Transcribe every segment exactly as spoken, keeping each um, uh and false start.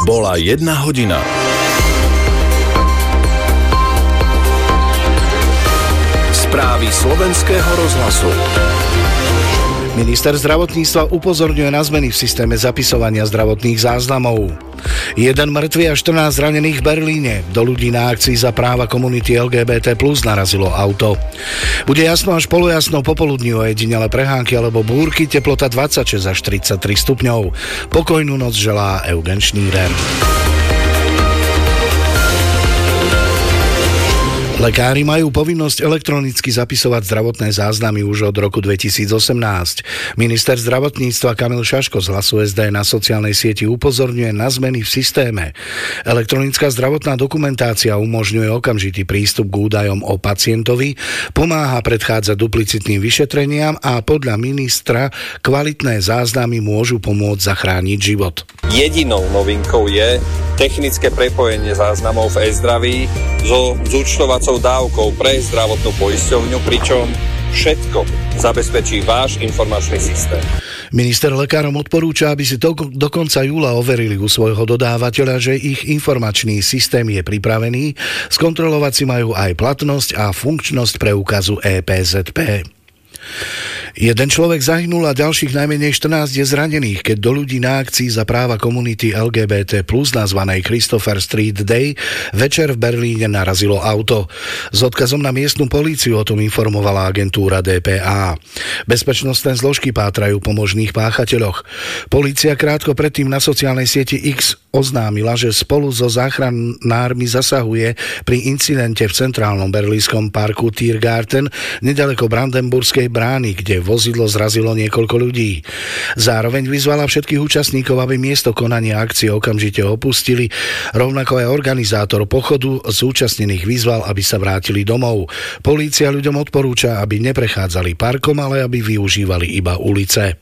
Bola jedna hodina. Správy slovenského rozhlasu. Minister zdravotníctva upozorňuje na zmeny v systéme zapisovania zdravotných záznamov. Jeden mŕtvy a štrnásť zranených v Berlíne. Do ľudí na akcii za práva komunity el gé bé té plus narazilo auto. Bude jasno až polojasno popoludní, ojedinele prehánky alebo búrky, teplota dvadsaťšesť až tridsaťtri stupňov. Pokojnú noc želá Eugen Šnírer. Lekári majú povinnosť elektronicky zapisovať zdravotné záznamy už od roku dvetisícosemnásť. Minister zdravotníctva Kamil Šaško z Hlasu es dé na sociálnej sieti upozorňuje na zmeny v systéme. Elektronická zdravotná dokumentácia umožňuje okamžitý prístup k údajom o pacientovi, pomáha predchádzať duplicitným vyšetreniam a podľa ministra kvalitné záznamy môžu pomôcť zachrániť život. Jedinou novinkou je technické prepojenie záznamov v e-zdraví so zúčtovacou dávkou pre zdravotnú poisťovňu, pričom všetko zabezpečí váš informačný systém. Minister lekárom odporúča, aby si to do konca júla overili u svojho dodávateľa, že ich informačný systém je pripravený. Skontrolovať si majú aj platnosť a funkčnosť preukazu é pé zet pé. Jeden človek zahynul a ďalších najmenej štrnásť je zranených, keď do ľudí na akcii za práva komunity el gé bé té plus nazvanej Christopher Street Day večer v Berlíne narazilo auto. S odkazom na miestnu políciu o tom informovala agentúra dé pé á. Bezpečnostné zložky pátrajú po možných páchateľoch. Polícia krátko predtým na sociálnej sieti X oznámila, že spolu so záchranármi zasahuje pri incidente v centrálnom berlínskom parku Tiergarten nedaleko Brandenburskej brány, kde vozidlo zrazilo niekoľko ľudí. Zároveň vyzvala všetkých účastníkov, aby miesto konania akcie okamžite opustili. Rovnako aj organizátor pochodu zúčastnených vyzval, aby sa vrátili domov. Polícia ľuďom odporúča, aby neprechádzali parkom, ale aby využívali iba ulice.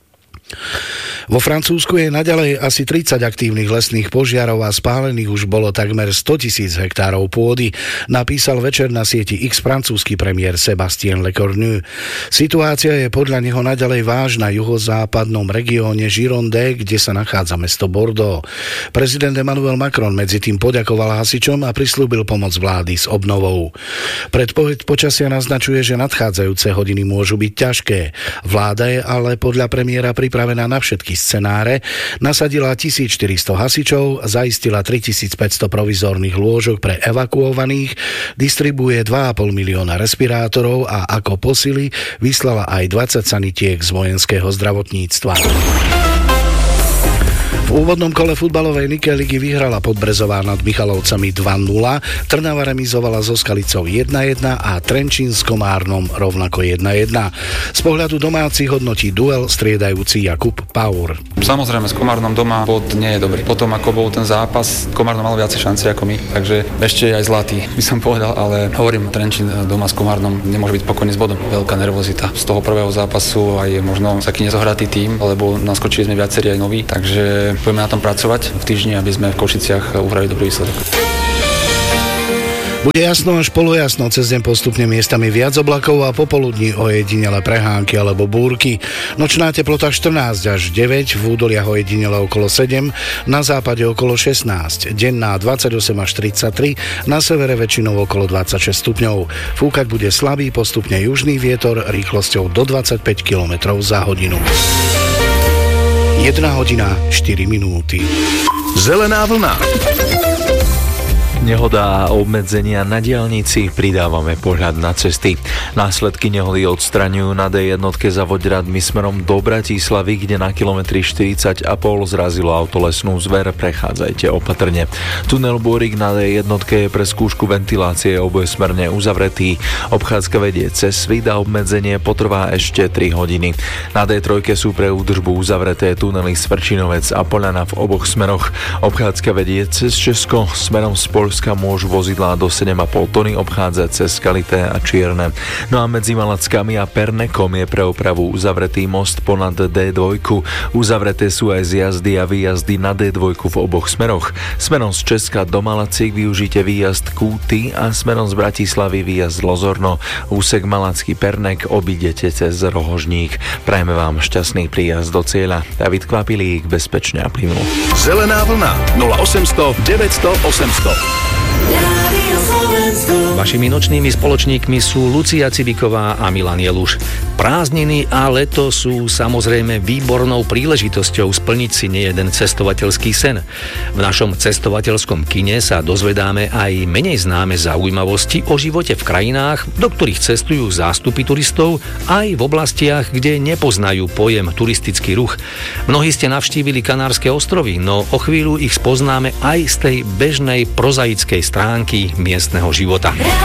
Vo Francúzsku je naďalej asi tridsať aktívnych lesných požiarov a spálených už bolo takmer stotisíc hektárov pôdy, napísal večer na sieti X francúzsky premiér Sébastien Lecornu. Situácia je podľa neho naďalej vážna v juhozápadnom regióne Gironde, kde sa nachádza mesto Bordeaux. Prezident Emmanuel Macron medzi tým poďakoval hasičom a prislúbil pomoc vlády s obnovou. Predpoveď počasia naznačuje, že nadchádzajúce hodiny môžu byť ťažké. Vláda je ale podľa premiéra pripravená na všetky scenáre, nasadila tisícštyristo hasičov, zaistila tritisícpäťsto provizórnych lôžok pre evakuovaných, distribuje dva a pol milióna respirátorov a ako posily vyslala aj dvadsať sanitiek z vojenského zdravotníctva. V úvodnom kole futbalovej Nike ligy vyhrala Podbrezová nad Michalovcami dva nula, Trnava remizovala so Skalicou jedna jedna a Trenčín s Komárnom rovnako jedna jedna. Z pohľadu domácich hodnotí duel striedajúci Jakub Paur. Samozrejme, s Komárnom doma bod nie je dobrý. Potom, ako bol ten zápas, Komárno mal viacej šanci ako my, takže ešte aj zlatý, by som povedal, ale hovorím, Trenčín doma s Komárnom nemôže byť spokojný s bodom. Veľká nervozita z toho prvého zápasu, aj možno taký nezohratý tím, lebo naskočili sme viacerí aj noví, takže budeme na tom pracovať v týždni, aby sme v Košiciach uhrali dobrý výsledok. Bude jasno až polojasno, cez deň postupne miestami viac oblakov a popoludní ojedinele prehánky alebo búrky. Nočná teplota štrnásť až deväť, v údoliach ojedinele okolo sedem, na západe okolo šestnásť, denná dvadsaťosem až tridsaťtri, na severe väčšinou okolo dvadsaťšesť stupňov. Fúkať bude slabý postupne južný vietor rýchlosťou do dvadsaťpäť kilometrov za hodinu. jedna hodina štyri minúty. Zelená vlna. Nehoda a obmedzenia na diaľnici, pridávame pohľad na cesty. Následky nehody odstraňujú na dé jednotke za Voďradmi smerom do Bratislavy, kde na kilometri štyridsať a pol zrazilo autolesnú zver, prechádzajte opatrne. Tunel Bôrik na dé jednotke je pre skúšku ventilácie obojsmerne uzavretý. Obchádzka vedie cez Svit a obmedzenie potrvá ešte tri hodiny. Na dé tri sú pre údržbu uzavreté tunely Svrčinovec a Poľana v oboch smeroch. Obchádzka vedie cez Česko smerom z Poľska Poľska môžu vozidlá do sedem a pol tony obchádzať cez Skalité a Čierne. No a medzi Malackami a Pernekom je pre opravu uzavretý most ponad dé dva. Uzavreté sú aj zjazdy a výjazdy na dé dva v oboch smeroch. Smerom z Česka do Malaciek využite výjazd Kúty a smerom z Bratislavy výjazd Lozorno. Úsek Malacký Pernek obídete cez Rohožník. Prajeme vám šťastný príjazd do cieľa. David Kvapilík, bezpečne a plynulo. Zelená vlna nula osemsto deväťsto osemsto. Vašimi nočnými spoločníkmi sú Lucia Cibiková a Milan Jeluš. Prázdniny a leto sú samozrejme výbornou príležitosťou splniť si nejeden cestovateľský sen. V našom cestovateľskom kine sa dozvedáme aj menej známe zaujímavosti o živote v krajinách, do ktorých cestujú zástupy turistov, aj v oblastiach, kde nepoznajú pojem turistický ruch. Mnohí ste navštívili Kanárske ostrovy, no o chvíľu ich spoznáme aj z tej bežnej prozaickej stránky miestneho života.